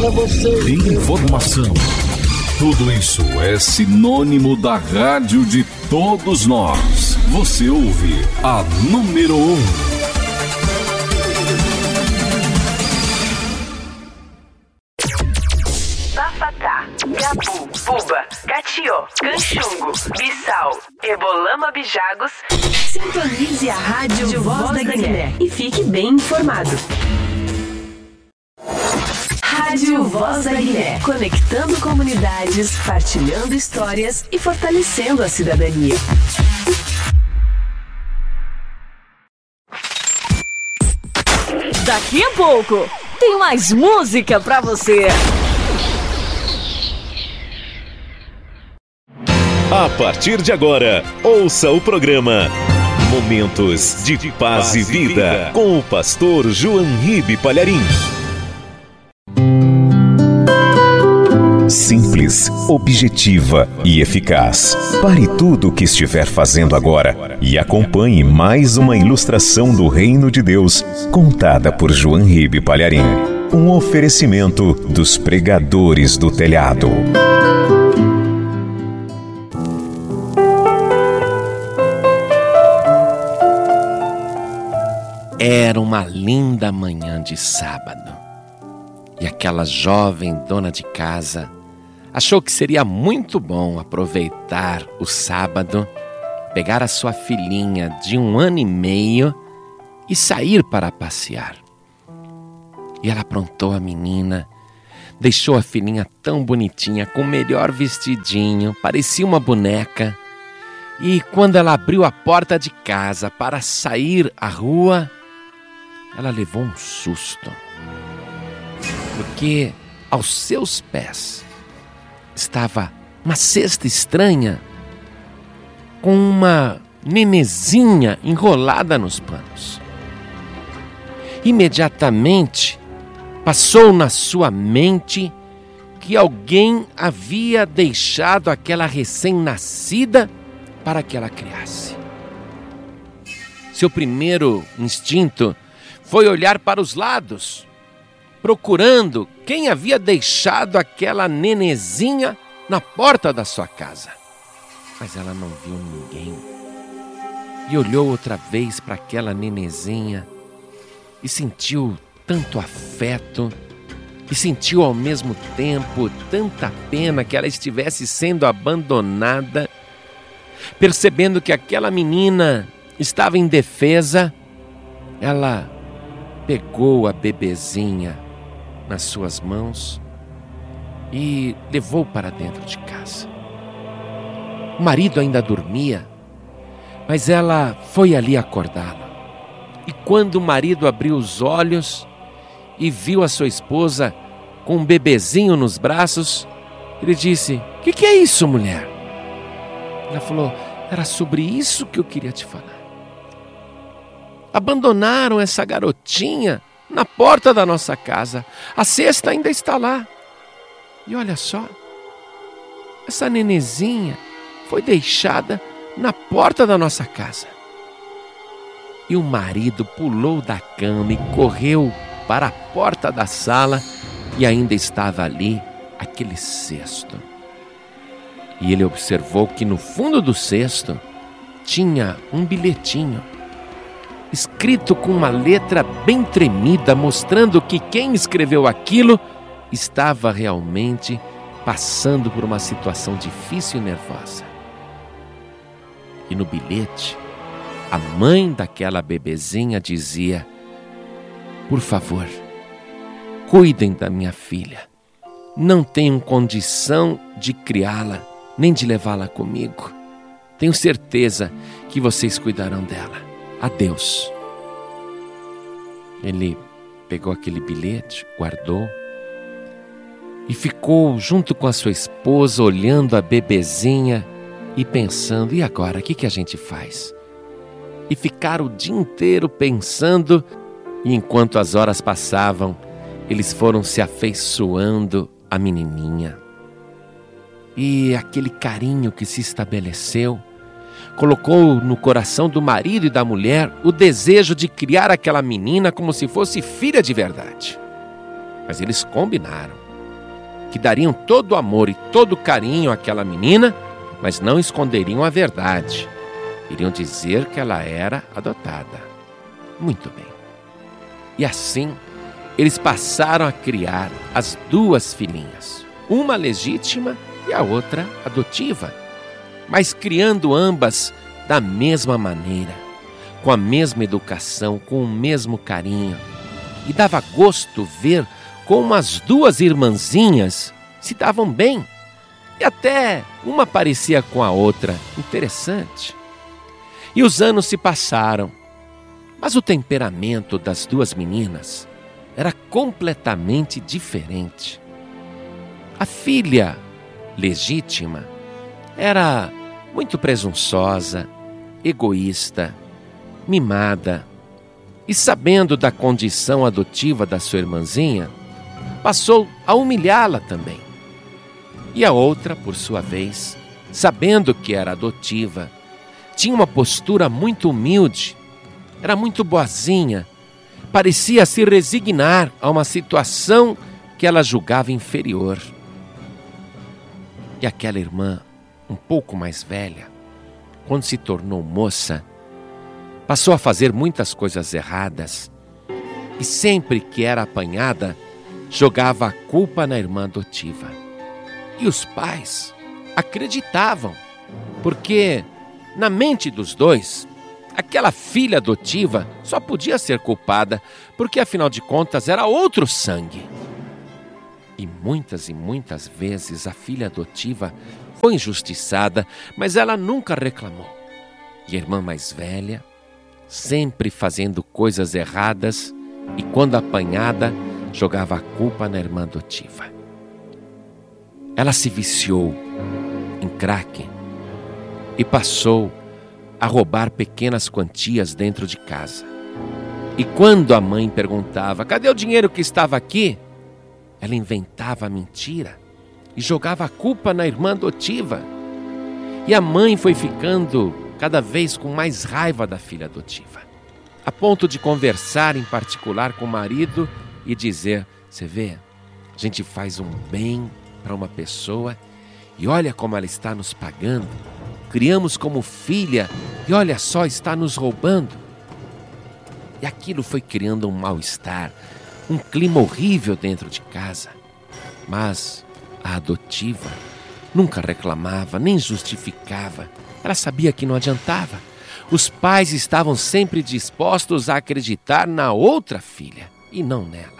informação. Tudo isso é sinônimo da rádio de todos nós. Você ouve a número 1. Bafatá, Gabu, Buba, Catió, Canchungo, Bissau, Ebolama, Bijagos. Sintonize a Rádio Voz da Guiné e fique bem informado. Rádio Voz da Guiné, conectando comunidades, partilhando histórias e fortalecendo a cidadania. Daqui a pouco, tem mais música pra você. A partir de agora, ouça o programa Momentos de Paz e Vida, com o pastor João Ribe Palharim. Simples, objetiva e eficaz. Pare tudo o que estiver fazendo agora e acompanhe mais uma ilustração do Reino de Deus, contada por João Ribe Palharim. Um oferecimento dos pregadores do telhado. Era uma linda manhã de sábado e aquela jovem dona de casa achou que seria muito bom aproveitar o sábado, pegar a sua filhinha de 1 ano e meio e sair para passear. E ela aprontou a menina, deixou a filhinha tão bonitinha, com o melhor vestidinho, parecia uma boneca. E quando ela abriu a porta de casa para sair à rua, ela levou um susto, porque aos seus pés estava uma cesta estranha com uma nenezinha enrolada nos panos. Imediatamente passou na sua mente que alguém havia deixado aquela recém-nascida para que ela criasse. Seu primeiro instinto foi olhar para os lados, procurando quem havia deixado aquela nenezinha na porta da sua casa. Mas ela não viu ninguém. E olhou outra vez para aquela nenezinha e sentiu tanto afeto e sentiu ao mesmo tempo tanta pena que ela estivesse sendo abandonada. Percebendo que aquela menina estava indefesa, ela pegou a bebezinha nas suas mãos e levou para dentro de casa. O marido ainda dormia, mas ela foi ali acordá-lo. E quando o marido abriu os olhos e viu a sua esposa com um bebezinho nos braços, ele disse: "O que é isso, mulher?" Ela falou: "Era sobre isso que eu queria te falar. Abandonaram essa garotinha na porta da nossa casa. A cesta ainda está lá. E olha só, essa nenezinha foi deixada na porta da nossa casa." E o marido pulou da cama e correu para a porta da sala e ainda estava ali aquele cesto. E ele observou que no fundo do cesto tinha um bilhetinho, escrito com uma letra bem tremida, mostrando que quem escreveu aquilo estava realmente passando por uma situação difícil e nervosa. E no bilhete, a mãe daquela bebezinha dizia: "Por favor, cuidem da minha filha. Não tenho condição de criá-la, nem de levá-la comigo. Tenho certeza que vocês cuidarão dela. Adeus." Ele pegou aquele bilhete, guardou e ficou junto com a sua esposa, olhando a bebezinha e pensando: e agora, o que a gente faz? E ficaram o dia inteiro pensando, e enquanto as horas passavam, eles foram se afeiçoando à menininha. E aquele carinho que se estabeleceu colocou no coração do marido e da mulher o desejo de criar aquela menina como se fosse filha de verdade. Mas eles combinaram que dariam todo o amor e todo o carinho àquela menina, mas não esconderiam a verdade. Iriam dizer que ela era adotada. Muito bem. E assim, eles passaram a criar as duas filhinhas, uma legítima e a outra adotiva, mas criando ambas da mesma maneira, com a mesma educação, com o mesmo carinho. E dava gosto ver como as duas irmãzinhas se davam bem. E até uma parecia com a outra. Interessante. E os anos se passaram, mas o temperamento das duas meninas era completamente diferente. A filha legítima era muito presunçosa, egoísta, mimada, e sabendo da condição adotiva da sua irmãzinha, passou a humilhá-la também. E a outra, por sua vez, sabendo que era adotiva, tinha uma postura muito humilde, era muito boazinha, parecia se resignar a uma situação que ela julgava inferior. E aquela irmã, um pouco mais velha, quando se tornou moça, passou a fazer muitas coisas erradas e sempre que era apanhada, jogava a culpa na irmã adotiva. E os pais acreditavam, porque na mente dos dois, aquela filha adotiva só podia ser culpada, porque afinal de contas era outro sangue. E muitas vezes a filha adotiva foi injustiçada, mas ela nunca reclamou. E a irmã mais velha, sempre fazendo coisas erradas, e quando apanhada, jogava a culpa na irmã adotiva. Ela se viciou em crack e passou a roubar pequenas quantias dentro de casa. E quando a mãe perguntava: cadê o dinheiro que estava aqui? Ela inventava a mentira e jogava a culpa na irmã adotiva. E a mãe foi ficando cada vez com mais raiva da filha adotiva, a ponto de conversar em particular com o marido e dizer: você vê, a gente faz um bem para uma pessoa e olha como ela está nos pagando. Criamos como filha e olha só, está nos roubando. E aquilo foi criando um mal-estar, um clima horrível dentro de casa. Mas a adotiva nunca reclamava, nem justificava. Ela sabia que não adiantava. Os pais estavam sempre dispostos a acreditar na outra filha e não nela.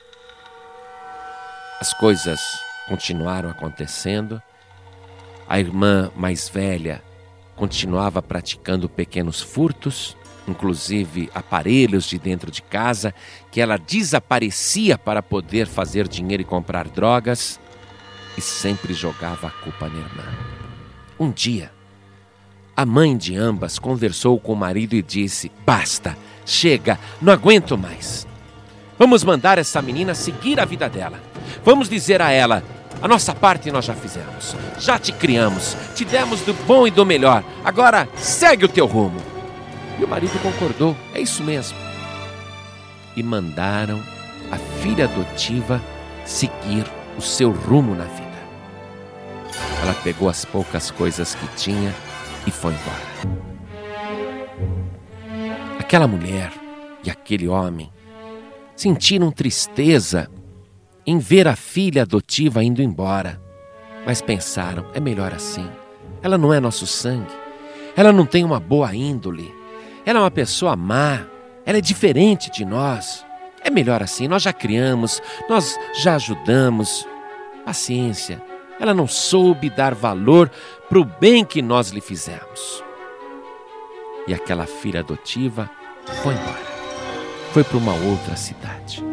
As coisas continuaram acontecendo. A irmã mais velha continuava praticando pequenos furtos, inclusive aparelhos de dentro de casa, que ela desaparecia para poder fazer dinheiro e comprar drogas, e sempre jogava a culpa na irmã. Um dia, a mãe de ambas conversou com o marido e disse: basta, chega, não aguento mais. Vamos mandar essa menina seguir a vida dela. Vamos dizer a ela: a nossa parte nós já fizemos, já te criamos, te demos do bom e do melhor, agora segue o teu rumo. E o marido concordou, é isso mesmo. E mandaram a filha adotiva seguir o seu rumo na vida. Ela pegou as poucas coisas que tinha e foi embora. Aquela mulher e aquele homem sentiram tristeza em ver a filha adotiva indo embora, mas pensaram: é melhor assim. Ela não é nosso sangue, ela não tem uma boa índole, ela é uma pessoa má, ela é diferente de nós. É melhor assim, nós já criamos, nós já ajudamos. Paciência, ela não soube dar valor para o bem que nós lhe fizemos. E aquela filha adotiva foi embora, foi para uma outra cidade.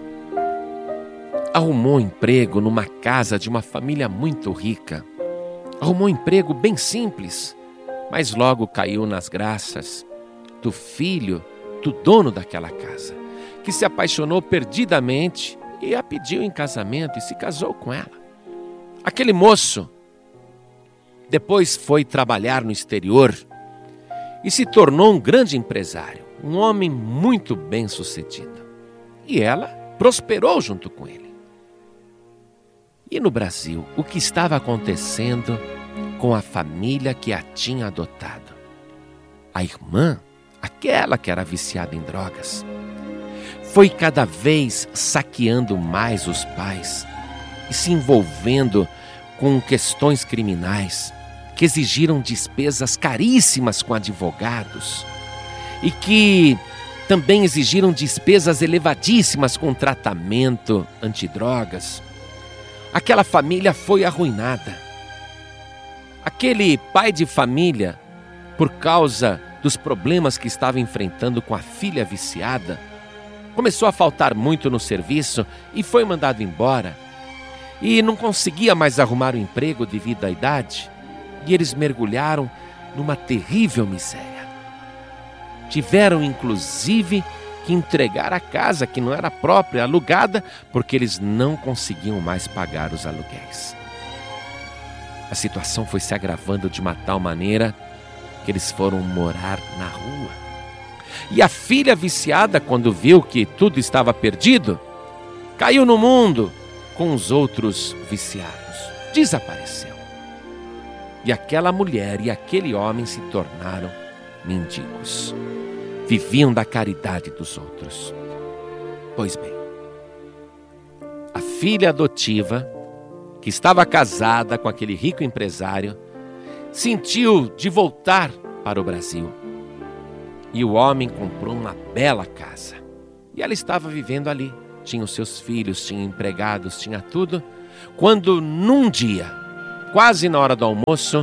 Arrumou um emprego numa casa de uma família muito rica. Arrumou um emprego bem simples, mas logo caiu nas graças do filho do dono daquela casa, que se apaixonou perdidamente e a pediu em casamento e se casou com ela. Aquele moço depois foi trabalhar no exterior e se tornou um grande empresário, um homem muito bem-sucedido. E ela prosperou junto com ele. E no Brasil, o que estava acontecendo com a família que a tinha adotado? A irmã, aquela que era viciada em drogas, foi cada vez saqueando mais os pais e se envolvendo com questões criminais que exigiram despesas caríssimas com advogados e que também exigiram despesas elevadíssimas com tratamento antidrogas. Aquela família foi arruinada. Aquele pai de família, por causa dos problemas que estava enfrentando com a filha viciada, começou a faltar muito no serviço e foi mandado embora. E não conseguia mais arrumar um emprego devido à idade. E eles mergulharam numa terrível miséria. Tiveram, inclusive, que entregar a casa que não era própria, alugada, porque eles não conseguiam mais pagar os aluguéis. A situação foi se agravando de uma tal maneira que eles foram morar na rua. E a filha viciada, quando viu que tudo estava perdido, caiu no mundo com os outros viciados. Desapareceu. E aquela mulher e aquele homem se tornaram mendigos. Viviam da caridade dos outros. Pois bem, a filha adotiva, que estava casada com aquele rico empresário, sentiu de voltar para o Brasil. E o homem comprou uma bela casa. E ela estava vivendo ali. Tinha os seus filhos, tinha empregados, tinha tudo. Quando num dia, quase na hora do almoço,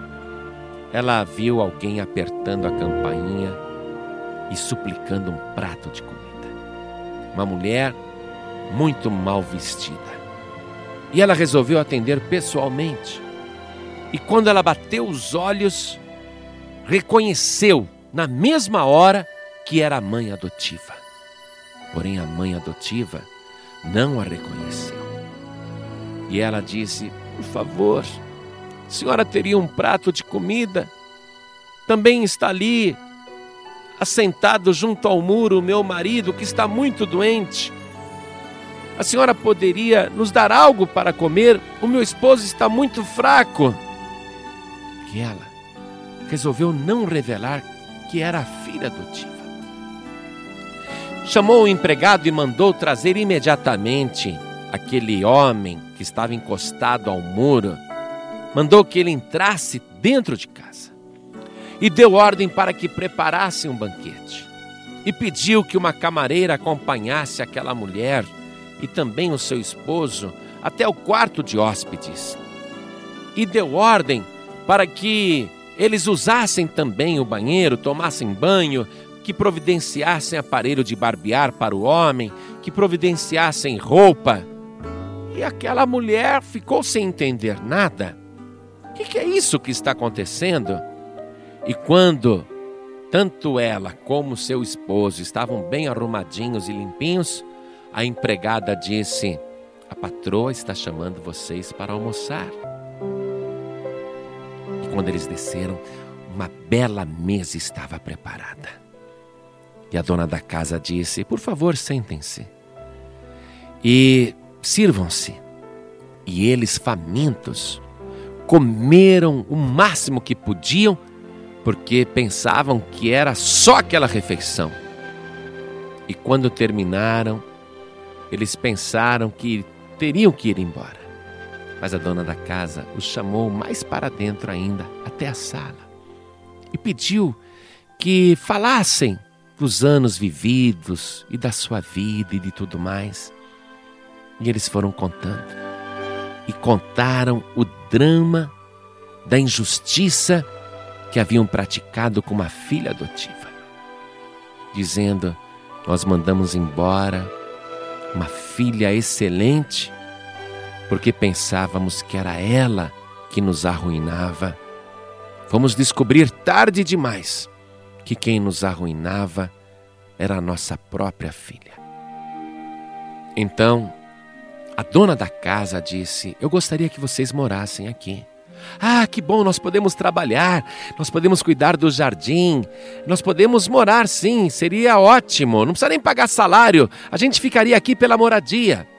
ela viu alguém apertando a campainha e suplicando um prato de comida. Uma mulher muito mal vestida. E ela resolveu atender pessoalmente. E quando ela bateu os olhos, reconheceu na mesma hora que era a mãe adotiva. Porém, a mãe adotiva não a reconheceu. E ela disse: por favor, a senhora teria um prato de comida? Também está ali, assentado junto ao muro, o meu marido, que está muito doente. A senhora poderia nos dar algo para comer? O meu esposo está muito fraco. E ela resolveu não revelar que era a filha adotiva. Chamou o empregado e mandou trazer imediatamente aquele homem que estava encostado ao muro. Mandou que ele entrasse dentro de casa e deu ordem para que preparassem um banquete. E pediu que uma camareira acompanhasse aquela mulher e também o seu esposo até o quarto de hóspedes. E deu ordem para que eles usassem também o banheiro, tomassem banho, que providenciassem aparelho de barbear para o homem, que providenciassem roupa. E aquela mulher ficou sem entender nada. O que é isso que está acontecendo? E quando tanto ela como seu esposo estavam bem arrumadinhos e limpinhos, a empregada disse: a patroa está chamando vocês para almoçar. E quando eles desceram, uma bela mesa estava preparada. E a dona da casa disse: por favor, sentem-se e sirvam-se. E eles, famintos, comeram o máximo que podiam, porque pensavam que era só aquela refeição. E quando terminaram, eles pensaram que teriam que ir embora. Mas a dona da casa os chamou mais para dentro ainda, até a sala, e pediu que falassem dos anos vividos e da sua vida e de tudo mais. E eles foram contando. E contaram o drama da injustiça que haviam praticado com uma filha adotiva. Dizendo: nós mandamos embora uma filha excelente porque pensávamos que era ela que nos arruinava. Fomos descobrir tarde demais que quem nos arruinava era a nossa própria filha. Então, a dona da casa disse: eu gostaria que vocês morassem aqui. Ah, que bom, nós podemos trabalhar, nós podemos cuidar do jardim, nós podemos morar sim, seria ótimo, não precisa nem pagar salário, a gente ficaria aqui pela moradia.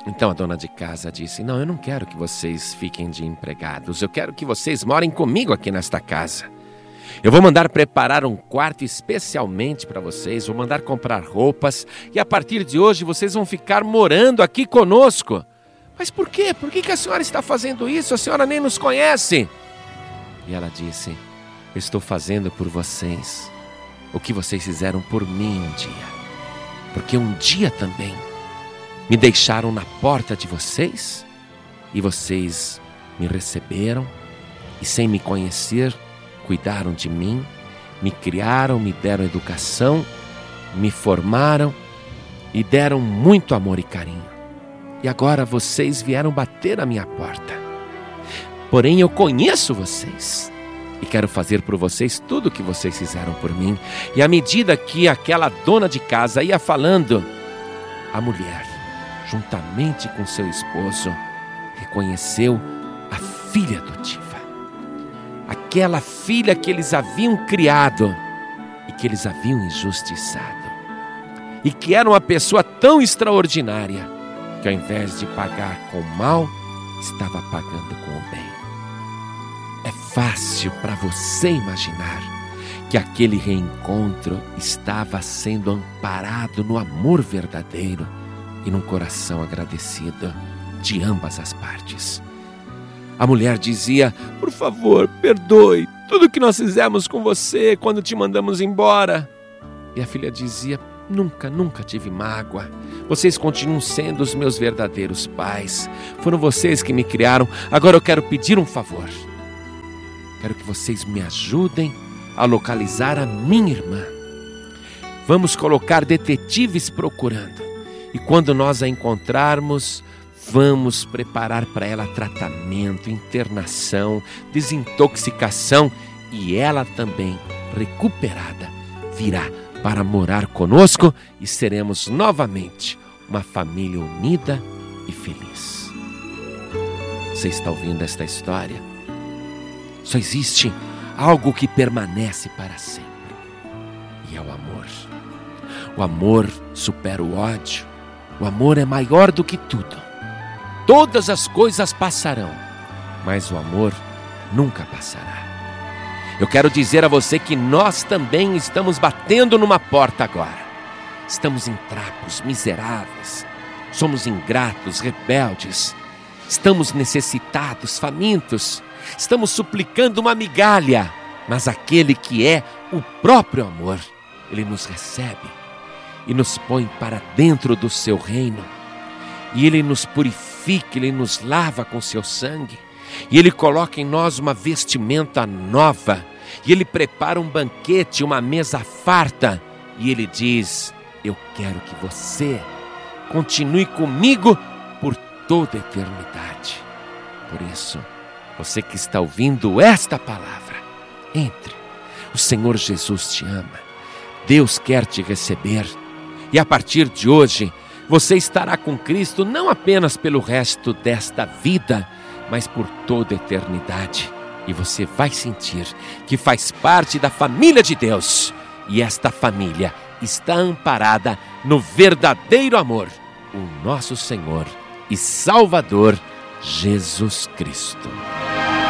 Então a dona de casa disse: não, eu não quero que vocês fiquem de empregados. Eu quero que vocês morem comigo aqui nesta casa. Eu vou mandar preparar um quarto especialmente para vocês. Vou mandar comprar roupas. E a partir de hoje vocês vão ficar morando aqui conosco. Mas por quê? Por que a senhora está fazendo isso? A senhora nem nos conhece. E ela disse: eu estou fazendo por vocês o que vocês fizeram por mim um dia. Porque um dia também me deixaram na porta de vocês e vocês me receberam e, sem me conhecer, cuidaram de mim, me criaram, me deram educação, me formaram e deram muito amor e carinho. E agora vocês vieram bater a minha porta. Porém, eu conheço vocês e quero fazer por vocês tudo o que vocês fizeram por mim. E à medida que aquela dona de casa ia falando, a mulher, juntamente com seu esposo, reconheceu a filha adotiva. Aquela filha que eles haviam criado e que eles haviam injustiçado. E que era uma pessoa tão extraordinária que, ao invés de pagar com o mal, estava pagando com o bem. É fácil para você imaginar que aquele reencontro estava sendo amparado no amor verdadeiro e num coração agradecido de ambas as partes. A mulher dizia: por favor, perdoe tudo que nós fizemos com você quando te mandamos embora. E a filha dizia: nunca tive mágoa. Vocês continuam sendo os meus verdadeiros pais. Foram vocês que me criaram. Agora eu quero pedir um favor. Quero que vocês me ajudem a localizar a minha irmã. Vamos colocar detetives procurando. E quando nós a encontrarmos, vamos preparar para ela tratamento, internação, desintoxicação. E ela também, recuperada, virá para morar conosco e seremos novamente uma família unida e feliz. Você está ouvindo esta história? Só existe algo que permanece para sempre, e é o amor. O amor supera o ódio. O amor é maior do que tudo. Todas as coisas passarão, mas o amor nunca passará. Eu quero dizer a você que nós também estamos batendo numa porta agora. Estamos em trapos, miseráveis. Somos ingratos, rebeldes. Estamos necessitados, famintos. Estamos suplicando uma migalha. Mas aquele que é o próprio amor, ele nos recebe e nos põe para dentro do seu reino. E ele nos purifica, ele nos lava com seu sangue. E ele coloca em nós uma vestimenta nova. E ele prepara um banquete, uma mesa farta. E ele diz: eu quero que você continue comigo por toda a eternidade. Por isso, você que está ouvindo esta palavra, entre. O Senhor Jesus te ama. Deus quer te receber. E a partir de hoje, você estará com Cristo não apenas pelo resto desta vida, mas por toda a eternidade. E você vai sentir que faz parte da família de Deus. E esta família está amparada no verdadeiro amor, o nosso Senhor e Salvador Jesus Cristo.